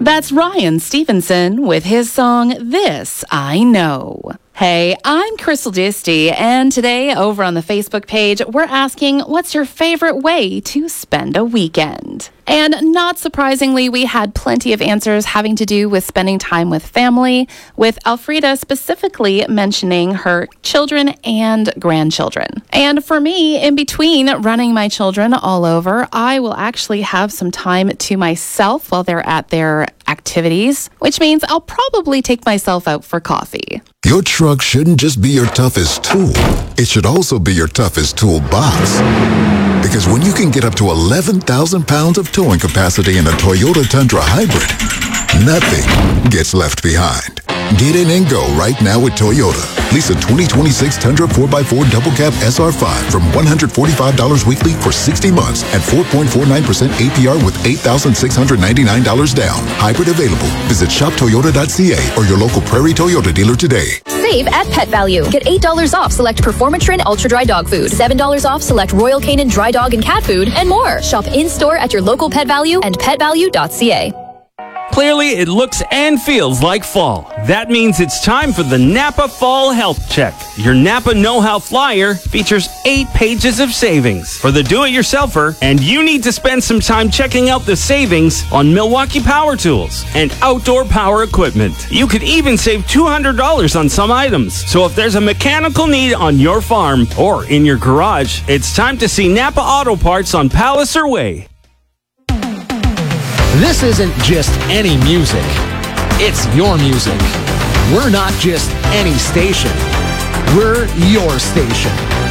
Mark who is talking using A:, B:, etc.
A: That's Ryan Stevenson with his song, This I Know. Hey, I'm Crystal Disty, and today over on the Facebook page, we're asking, what's your favorite way to spend a weekend? And not surprisingly, we had plenty of answers having to do with spending time with family, with Elfrida specifically mentioning her children and grandchildren. And for me, in between running my children all over, I will actually have some time to myself while they're at their activities, which means I'll probably take myself out for coffee.
B: Your truck shouldn't just be your toughest tool. It should also be your toughest toolbox. Because when you can get up to 11,000 pounds of towing capacity in a Toyota Tundra Hybrid, nothing gets left behind. Get in and go right now with Toyota. Lease a 2026 Tundra 4x4 Double Cab SR5 from $145 weekly for 60 months at 4.49% APR with $8,699 down. Hybrid available. Visit shoptoyota.ca or your local Prairie Toyota dealer today.
C: Save at Pet Value. Get $8 off select Performatrin Ultra Dry Dog Food, $7 off select Royal Canin Dry Dog and Cat Food, and more. Shop in-store at your local Pet Value and petvalue.ca.
D: Clearly, it looks and feels like fall. That means it's time for the Napa Fall Health Check. Your Napa Know-How Flyer features 8 pages of savings for the do-it-yourselfer, and you need to spend some time checking out the savings on Milwaukee Power Tools and outdoor power equipment. You could even save $200 on some items. So if there's a mechanical need on your farm or in your garage, it's time to see Napa Auto Parts on Palliser Way.
E: This isn't just any music. It's your music. We're not just any station. We're your station.